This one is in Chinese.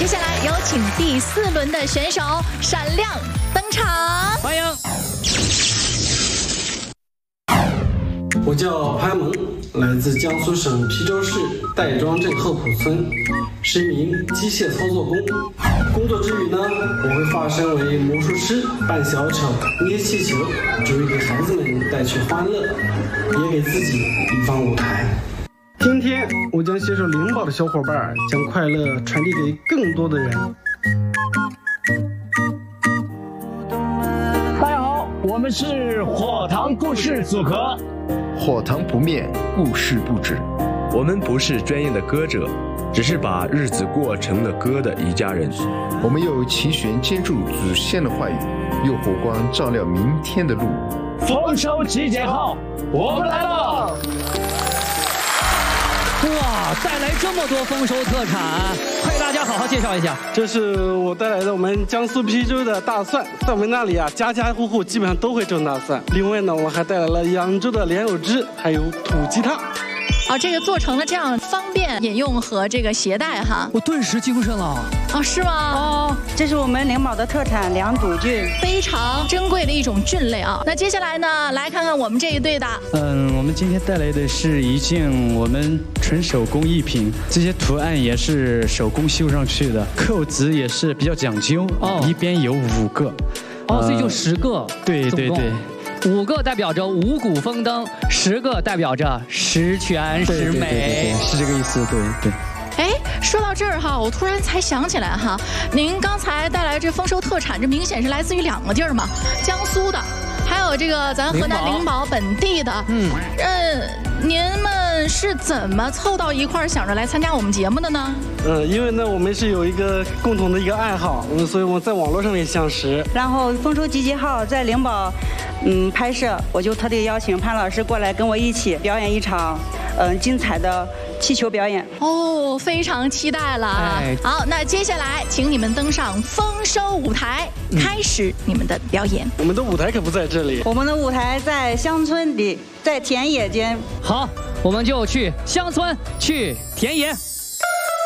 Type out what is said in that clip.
接下来有请第4轮的选手闪亮登场， 欢迎。 我叫潘萌，来自江苏省邳州市戴庄镇后埔村，是一名机械操作工。工作之余呢，我会化身为魔术师，扮小丑，捏气球，只为给孩子们带去欢乐，也给自己一方舞台。今天我将携手灵宝的小伙伴，将快乐传递给更多的人。 大家好，我们是火塘故事组合。 火塘不灭，故事不止。 我们不是专业的歌者，只是把日子过成了歌的一家人。 我们用琴弦接住祖先的话语，用火光照亮明天的路。 丰收集结号，我们来了！ 哇，带来这么多丰收特产，快给大家好好介绍一下。 这是我带来的我们江苏邳州的大蒜，在我们那里啊，家家户户基本上都会种大蒜。另外呢，我还带来了扬州的莲藕汁，还有土鸡汤。 这个做成了这样方便饮用和这个携带哈。 我顿时精神了。 是吗？ 这是我们灵宝的特产良笃菌， 非常珍贵的一种菌类啊。那接下来呢，来看看我们这一队的。 我们今天带来的是一件我们纯手工艺品，这些图案也是手工绣上去的，扣子也是比较讲究，一边有5个， 所以就10个。 对对对。 5个代表着五谷丰登，10个代表着十全十美， 是这个意思，对对。 说到这儿哈，我突然才想起来哈，您刚才带来这丰收特产，这明显是来自于2个地儿嘛，江苏的，还有这个咱河南灵宝本地的。您们是怎么凑到一块儿想着来参加我们节目的呢？ 因为呢，我们是有一个共同的一个爱好，所以我在网络上面相识。 然后丰收集结号在灵宝拍摄，我就特地邀请潘老师过来跟我一起表演一场精彩的气球表演。 非常期待了。好，那接下来请你们登上丰收舞台，开始你们的表演。 我们的舞台可不在这里， 我们的舞台在乡村里，在田野间。 好，我们就去乡村，去田野。